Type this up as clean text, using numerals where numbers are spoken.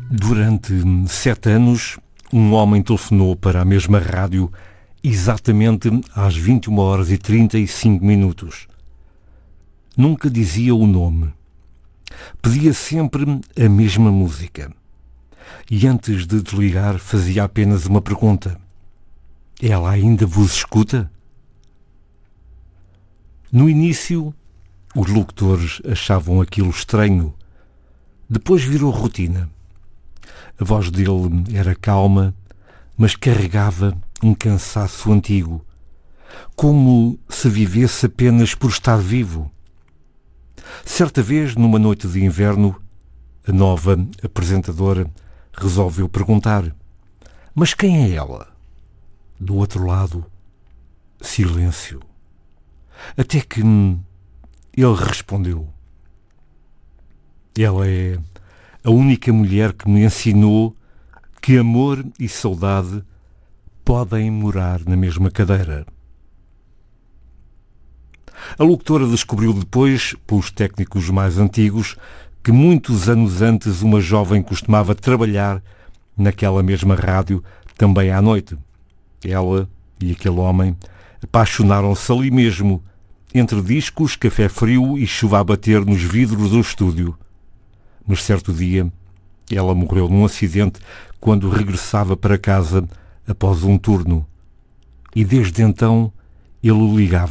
Durante 7 anos, um homem telefonou para a mesma rádio exatamente às 21h35. Nunca dizia o nome. Pedia sempre a mesma música. E antes de desligar fazia apenas uma pergunta. Ela ainda vos escuta? No início, os locutores achavam aquilo estranho. Depois virou rotina. A voz dele era calma, mas carregava um cansaço antigo, como se vivesse apenas por estar vivo. Certa vez, numa noite de inverno, a nova apresentadora resolveu perguntar: mas quem é ela? Do outro lado, silêncio. Até que ele respondeu: ela é a única mulher que me ensinou que amor e saudade podem morar na mesma cadeira. A locutora descobriu depois, pelos técnicos mais antigos, que muitos anos antes uma jovem costumava trabalhar naquela mesma rádio também à noite. Ela e aquele homem apaixonaram-se ali mesmo, entre discos, café frio e chuva a bater nos vidros do estúdio. Mas certo dia, ela morreu num acidente quando regressava para casa após um turno. E desde então ele o ligava